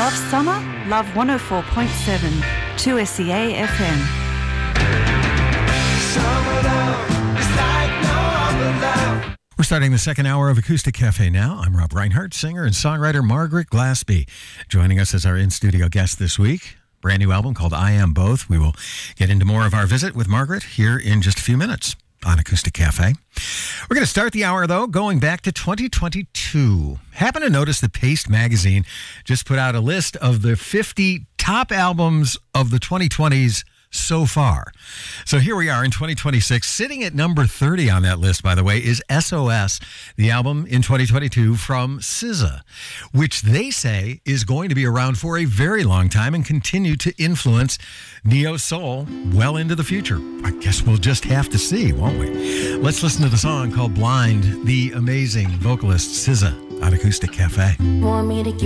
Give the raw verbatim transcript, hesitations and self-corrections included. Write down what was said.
Love summer? Love one oh four point seven, two S E A F M. Summer love is like no other love. We're starting the second hour of Acoustic Cafe now. I'm Rob Reinhardt, singer and songwriter Margaret Glaspie, joining us as our in-studio guest this week. Brand new album called I Am Both. We will get into more of our visit with Margaret here in just a few minutes on Acoustic Cafe. We're going to start the hour, though, going back to twenty twenty-two. Happen to notice that Paste Magazine just put out a list of the fifty top albums of the twenty twenties so far. So here we are in twenty twenty-six. Sitting at number thirty on that list, by the way, is S O S, the album in twenty twenty-two from S Z A, which they say is going to be around for a very long time and continue to influence neo-soul well into the future. I guess we'll just have to see, won't we? Let's listen to the song called Blind, the amazing vocalist S Z A on Acoustic Cafe. Want me to